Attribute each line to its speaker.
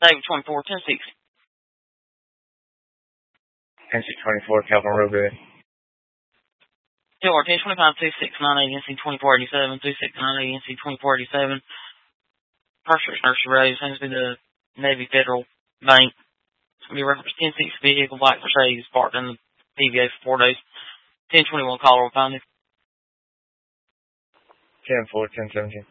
Speaker 1: David 24, 10-6.
Speaker 2: 10-6-24, Calvin Roadbed.
Speaker 1: TR 10-25, 2698, NC 2487, 2698, NC 2487. Purchase Nursery Road, seems to be the Navy Federal Bank. It's going to be reference 10-6 vehicle, black Mercedes, parked in the PVA for 4 days. 10-21, Colorado Foundry.
Speaker 2: 10-4, 10-17.